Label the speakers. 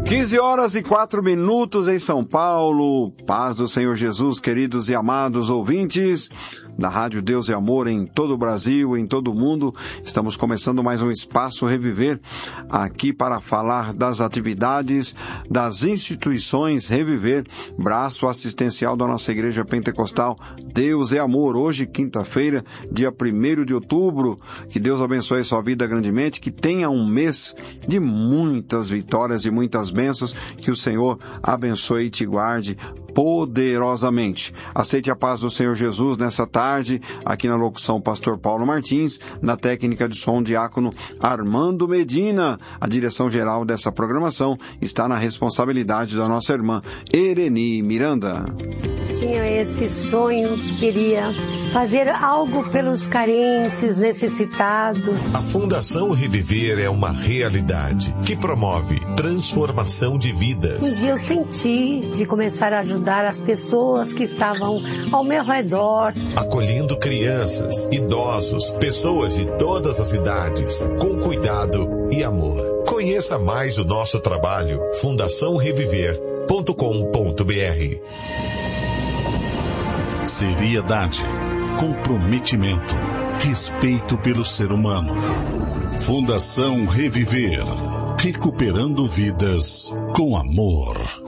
Speaker 1: 15h04 em São Paulo. Paz do Senhor Jesus, queridos e amados ouvintes da Rádio Deus e Amor em todo o Brasil, em todo o mundo. Estamos começando mais um Espaço Reviver, aqui para falar das atividades das instituições Reviver, braço assistencial da nossa Igreja Pentecostal Deus é Amor. Hoje, quinta-feira, dia 1º de outubro. Que Deus abençoe sua vida grandemente, que tenha um mês de muitas vitórias e muitas bênçãos, que o Senhor abençoe e te guarde poderosamente. Aceite a paz do Senhor Jesus nessa tarde, aqui na locução Pastor Paulo Martins, na técnica de som Diácono Armando Medina. A direção geral dessa programação está na responsabilidade da nossa irmã Ereni Miranda.
Speaker 2: Tinha esse sonho, queria fazer algo pelos carentes, necessitados.
Speaker 3: A Fundação Reviver é uma realidade que promove transformação de vidas.
Speaker 2: Um dia eu senti de começar a ajudar as pessoas que estavam ao meu redor.
Speaker 3: Acolhendo crianças, idosos, pessoas de todas as idades, com cuidado e amor. Conheça mais o nosso trabalho, fundaçãoreviver.com.br.
Speaker 4: Seriedade, comprometimento, respeito pelo ser humano. Fundação Reviver, recuperando vidas com amor.